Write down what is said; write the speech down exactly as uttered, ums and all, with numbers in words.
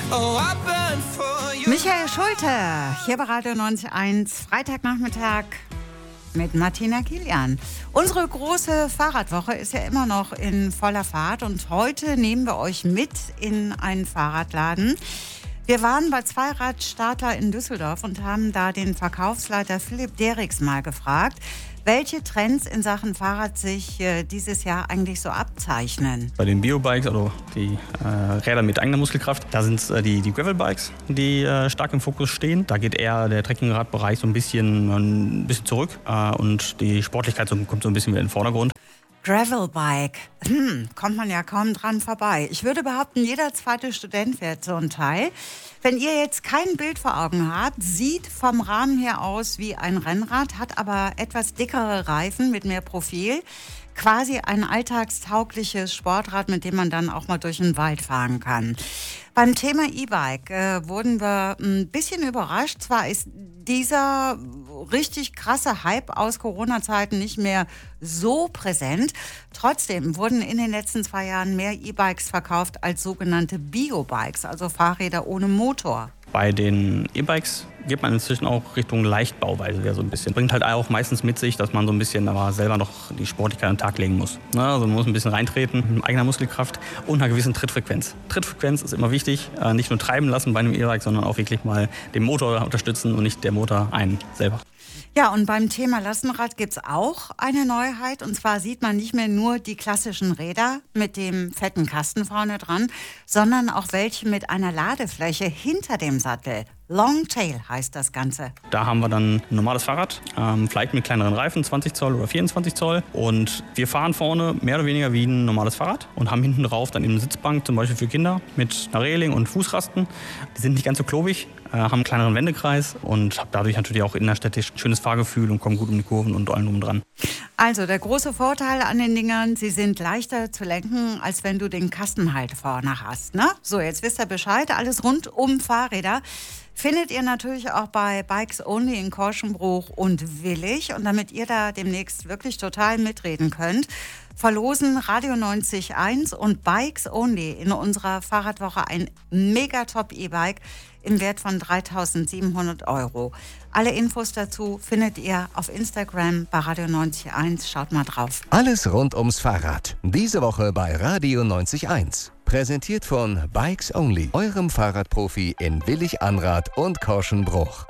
Michael Schulte, hier bei Radio neunzig Komma eins, Freitagnachmittag mit Martina Kilian. Unsere große Fahrradwoche ist ja immer noch in voller Fahrt und heute nehmen wir euch mit in einen Fahrradladen. Wir waren bei Zweiradstarter in Düsseldorf und haben da den Verkaufsleiter Philipp Derix mal gefragt, welche Trends in Sachen Fahrrad sich äh, dieses Jahr eigentlich so abzeichnen. Bei den Biobikes, also die äh, Räder mit eigener Muskelkraft, da sind es äh, die, die Gravelbikes, die äh, stark im Fokus stehen. Da geht eher der Trekkingradbereich so ein bisschen, ein bisschen zurück äh, und die Sportlichkeit so, kommt so ein bisschen wieder in den Vordergrund. Gravelbike, hm, kommt man ja kaum dran vorbei. Ich würde behaupten, jeder zweite Student fährt so ein Teil. Wenn ihr jetzt kein Bild vor Augen habt, sieht vom Rahmen her aus wie ein Rennrad, hat aber etwas dickere Reifen mit mehr Profil. Quasi ein alltagstaugliches Sportrad, mit dem man dann auch mal durch den Wald fahren kann. Beim Thema E-Bike äh, wurden wir ein bisschen überrascht. Zwar ist dieser richtig krasse Hype aus Corona-Zeiten nicht mehr so präsent. Trotzdem wurden in den letzten zwei Jahren mehr E-Bikes verkauft als sogenannte Biobikes, also Fahrräder ohne Motor. Bei den E-Bikes geht man inzwischen auch Richtung Leichtbauweise wieder so ein bisschen. Bringt halt auch meistens mit sich, dass man so ein bisschen aber selber noch die Sportlichkeit an den Tag legen muss. Also man muss ein bisschen reintreten mit eigener Muskelkraft und einer gewissen Trittfrequenz. Trittfrequenz ist immer wichtig, nicht nur treiben lassen bei einem E-Bike, sondern auch wirklich mal den Motor unterstützen und nicht der Motor einen selber. Ja, und beim Thema Lastenrad gibt's auch eine Neuheit. Und zwar sieht man nicht mehr nur die klassischen Räder mit dem fetten Kasten vorne dran, sondern auch welche mit einer Ladefläche hinter dem Sattel. Longtail heißt das Ganze. Da haben wir dann ein normales Fahrrad, ähm, vielleicht mit kleineren Reifen, zwanzig Zoll oder vierundzwanzig Zoll. Und wir fahren vorne mehr oder weniger wie ein normales Fahrrad und haben hinten drauf dann eben eine Sitzbank, zum Beispiel für Kinder, mit einer Reling und Fußrasten. Die sind nicht ganz so klobig, äh, haben einen kleineren Wendekreis und haben dadurch natürlich auch innerstädtisch ein schönes Fahrgefühl und kommen gut um die Kurven und allem drum dran. Also der große Vorteil an den Dingern, sie sind leichter zu lenken, als wenn du den Kasten halt vorne hast. Ne? So, jetzt wisst ihr Bescheid, alles rund um Fahrräder findet ihr natürlich auch bei Bikes Only in Korschenbruch und Willich. Und damit ihr da demnächst wirklich total mitreden könnt, verlosen Radio neunzig Komma eins und Bikes Only in unserer Fahrradwoche ein Mega-Top-E-Bike im Wert von dreitausendsiebenhundert Euro. Alle Infos dazu findet ihr auf Instagram bei Radio neunzig Komma eins. Schaut mal drauf. Alles rund ums Fahrrad. Diese Woche bei Radio neunzig Komma eins. Präsentiert von Bikes Only, eurem Fahrradprofi in Willich-Anrath und Korschenbruch.